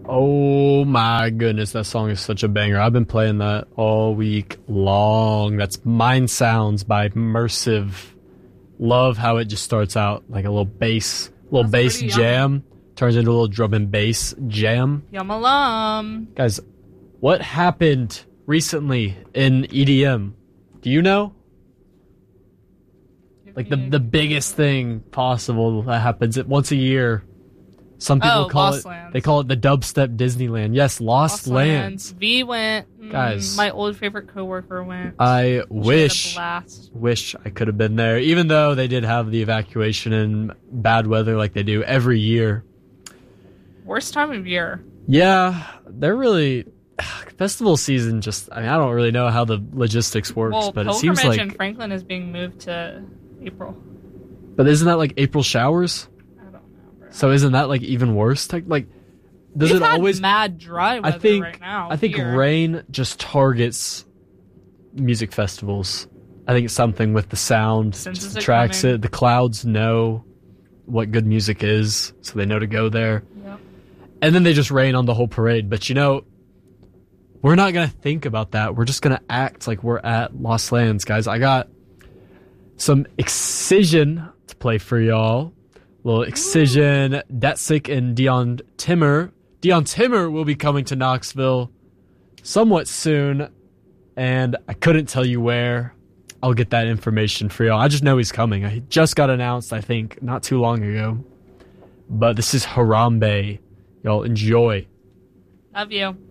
Oh my goodness, that song is such a banger. I've been playing that all week long. That's Mind Sounds by Mersive. Love how it just starts out like a little bass jam, turns into a little drum and bass jam. Yum alum. Guys, what happened recently in EDM? Do you know? Like the biggest thing possible that happens once a year. Some people call it Lands. They call it the dubstep Disneyland. Yes, Lost Lands. V went. Guys, my old favorite coworker went. I wish I could have been there, even though they did have the evacuation and bad weather like they do every year. Worst time of year. Yeah, they're really festival season. I don't really know how the logistics works, but it seems like in Franklin is being moved to April. But isn't that like April showers? I don't know, bro. So isn't that like even worse? Like, does We've it always mad dry weather right now? I think rain just targets music festivals. I think it's something with the sound just attracts it. The clouds know what good music is, so they know to go there. Yep. And then they just rain on the whole parade. But we're not gonna think about that. We're just gonna act like we're at Lost Lands, guys. I got some Excision to play for y'all. Little Excision, Datsik and Dion Timmer. Dion Timmer will be coming to Knoxville somewhat soon, and I couldn't tell you where. I'll get that information for y'all. I just know he's coming. He just got announced, I think, not too long ago. But this is Harambe. Y'all enjoy. Love you.